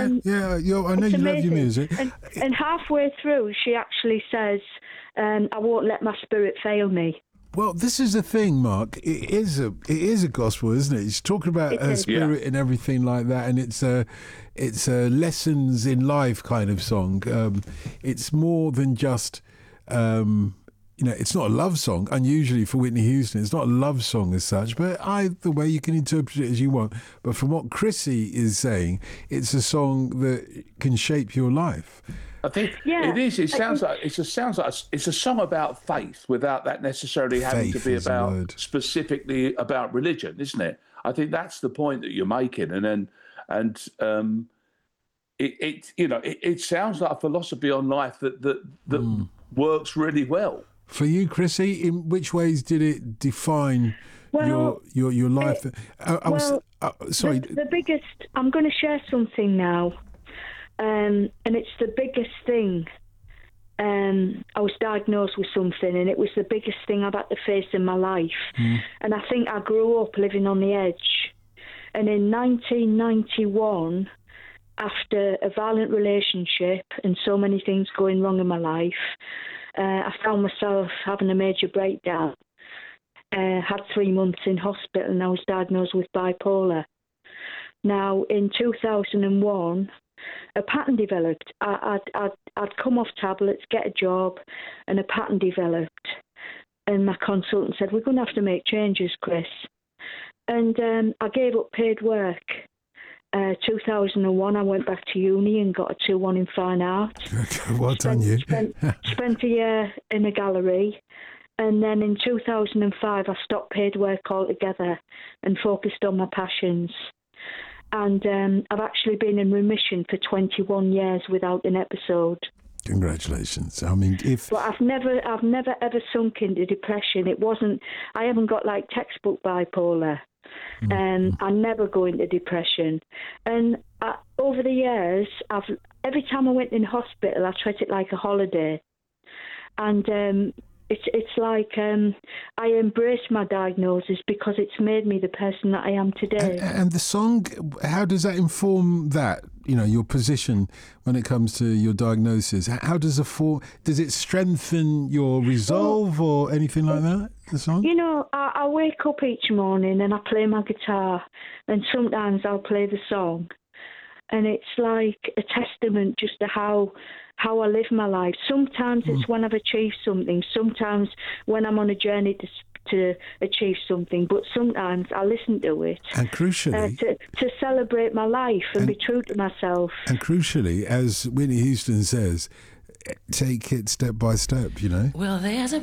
I know it's you love your amazing. music. And halfway through, she actually says, "I won't let my spirit fail me." Well, this is the thing, Mark. It is a gospel, isn't it? She's talking about her spirit and everything like that, and it's a lessons in life kind of song. It's more than just. It's not a love song, unusually for Whitney Houston. It's not a love song as such, but either way you can interpret it as you want. But from what Chrissy is saying, it's a song that can shape your life. I think it is. It sounds like it's a song about faith without that necessarily having to be about specifically about religion, isn't it? I think that's the point that you're making, it sounds like a philosophy on life that works really well. For you, Chrissy, in which ways did it define your life? Sorry. The biggest. I'm going to share something now, and it's the biggest thing. I was diagnosed with something, and it was the biggest thing I've had to face in my life. And I think I grew up living on the edge. And in 1991, after a violent relationship and so many things going wrong in my life, I found myself having a major breakdown. Had 3 months in hospital, and I was diagnosed with bipolar. Now, in 2001, a pattern developed. I'd come off tablets, get a job, and a pattern developed. And my consultant said, "We're going to have to make changes, Chris." And I gave up paid work. 2001, I went back to uni and got a 2-1 in fine art. Well done, you. Spent a year in a gallery. And then in 2005, I stopped paid work altogether and focused on my passions. And I've actually been in remission for 21 years without an episode. Congratulations. I mean, But I've never ever sunk into depression. I haven't got like textbook bipolar. I never go into depression. And over the years, every time I went in hospital, I treat it like a holiday. And it's like I embrace my diagnosis because it's made me the person that I am today. And the song, how does that inform that? Your position when it comes to your diagnosis. How does it strengthen your resolve or anything like that? The song. I wake up each morning and I play my guitar, and sometimes I'll play the song, and it's like a testament just to how I live my life. Sometimes it's when I've achieved something. Sometimes when I'm on a journey to achieve something. But sometimes I listen to it. And crucially... to celebrate my life and be true to myself. And crucially, as Whitney Houston says, take it step by step, Well, there's a